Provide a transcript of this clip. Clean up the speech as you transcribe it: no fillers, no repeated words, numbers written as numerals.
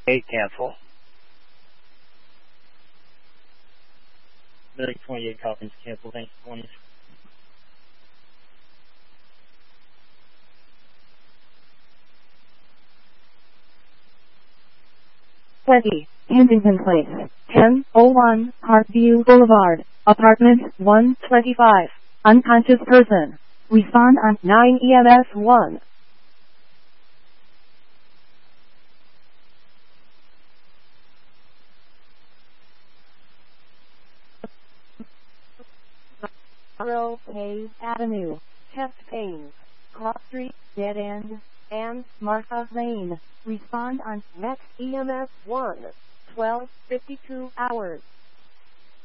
8, cancel. Medic 28 copies, cancel, thanks, 20. 20, Huntington Place, 1001, Parkview Boulevard, apartment 125, unconscious person. Respond on 9 EMS 1. Hayes Avenue, chest pains, Cross Street, dead end, and Martha Lane. Respond on next EMS 1, 12:52 hours.